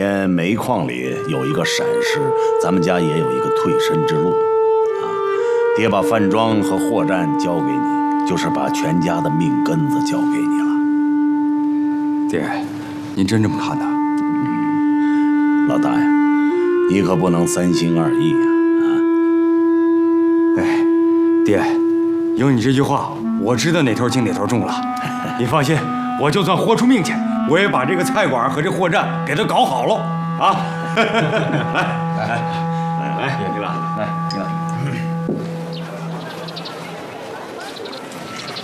天煤矿里有一个闪失，咱们家也有一个退身之路。啊，爹把饭庄和货站交给你，就是把全家的命根子交给你了。 爹，您真这么看的？ 老大呀，你可不能三心二意啊！哎，爹，有你这句话，我知道哪头轻哪头重了。你放心，我就算豁出命去，我也把这个菜馆和这货站给它搞好了啊！来，爹，你俩，来，你俩。